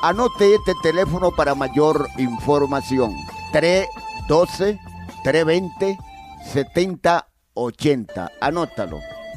Anote este teléfono para mayor información. 312-320-7080. Anótalo.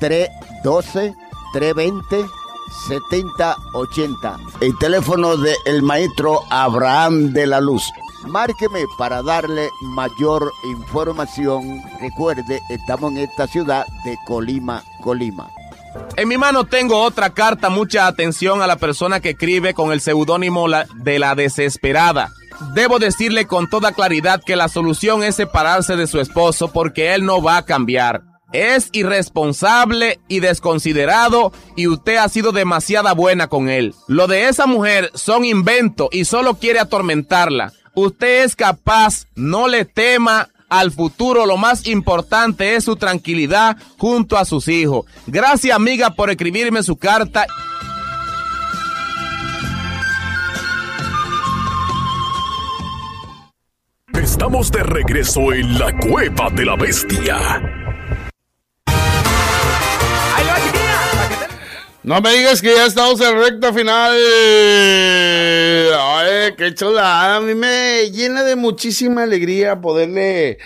312-320-7080. El teléfono del maestro Abraham de la Luz. Márqueme para darle mayor información. Recuerde, estamos en esta ciudad de Colima. En mi mano tengo otra carta. Mucha atención a la persona que escribe con el seudónimo de la desesperada. Debo decirle con toda claridad que la solución es separarse de su esposo porque él no va a cambiar. Es irresponsable y desconsiderado y usted ha sido demasiado buena con él. Lo de esa mujer son inventos y solo quiere atormentarla. Usted es capaz, no le tema al futuro. Lo más importante es su tranquilidad junto a sus hijos. Gracias, amiga, por escribirme su carta. Estamos de regreso en la Cueva de la Bestia. No me digas que ya estamos en recta final. Ay, qué chulada. A mí me llena de muchísima alegría poderle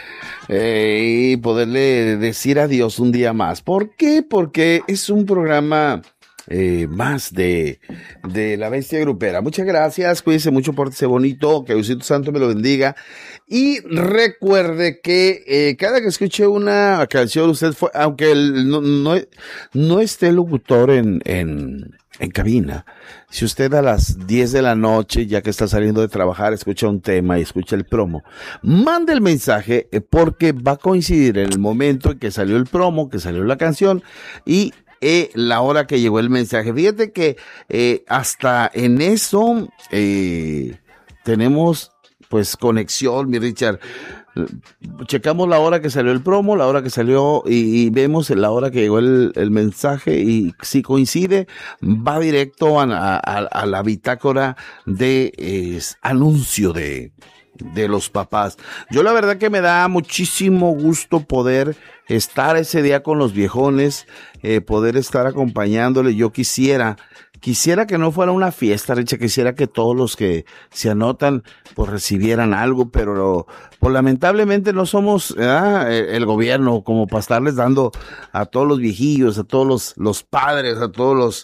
decir adiós un día más. ¿Por qué? Porque es un programa más de la Bestia Grupera. Muchas gracias, cuídense mucho, pórtese bonito, que Diosito Santo me lo bendiga. Y recuerde que cada que escuche una canción, usted fue, aunque no esté el locutor en cabina, si usted a las 10 de la noche, ya que está saliendo de trabajar, escucha un tema y escucha el promo, mande el mensaje porque va a coincidir en el momento en que salió el promo, que salió la canción y la hora que llegó el mensaje. Fíjate que hasta en eso tenemos pues conexión, mi Richard. Checamos la hora que salió el promo, la hora que salió y vemos la hora que llegó el mensaje y si coincide va directo a la bitácora de anuncio de los papás. Yo la verdad que me da muchísimo gusto poder estar ese día con los viejones, poder estar acompañándole. Yo quisiera que no fuera una fiesta, Richa, quisiera que todos los que se anotan pues recibieran algo, pero pues lamentablemente no somos el gobierno como para estarles dando a todos los viejillos, a todos los padres, a todos los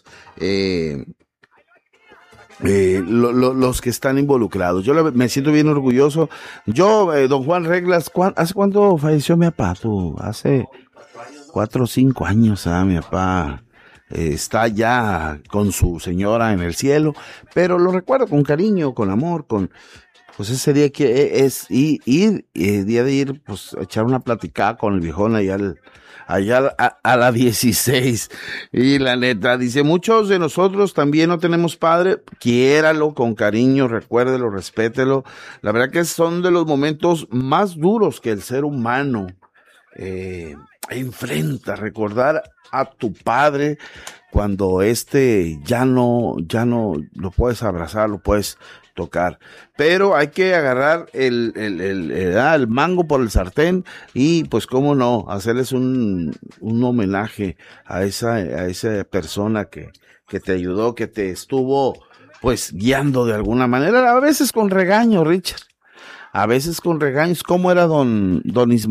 que están involucrados. Yo me siento bien orgulloso. Yo, don Juan Reglas, ¿hace cuánto falleció mi papá? Hace 4 o 5 años, mi papá está ya con su señora en el cielo, pero lo recuerdo con cariño, con amor, pues ese día que es día de ir, pues a echar una platicada con el viejón allá a la 16. Y la neta, dice, muchos de nosotros también no tenemos padre, quiéralo con cariño, recuérdelo, respételo. La verdad que son de los momentos más duros que el ser humano enfrenta, recordar a tu padre cuando ya no lo puedes abrazar, lo puedes tocar, pero hay que agarrar el mango por el sartén y pues cómo no, hacerles un homenaje a esa persona que te ayudó, que te estuvo pues guiando de alguna manera, a veces con regaño, Richard, a veces con regaños. ¿Cómo era don Ismael?